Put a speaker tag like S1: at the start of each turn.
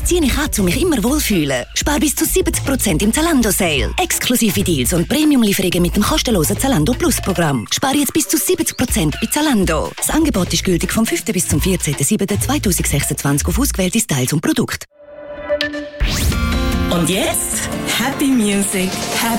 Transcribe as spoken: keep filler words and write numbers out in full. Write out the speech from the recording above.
S1: Was ziehe ich an, um mich immer wohlfühlen? Spar bis zu siebzig Prozent im Zalando-Sale. Exklusive Deals und Premium-Lieferungen mit dem kostenlosen Zalando Plus-Programm. Spar jetzt bis zu siebzig Prozent bei Zalando. Das Angebot ist gültig vom fünften bis zum vierzehnten siebten zweitausendsechsundzwanzig auf ausgewählte Styles und Produkte.
S2: Und jetzt Happy Music, Happy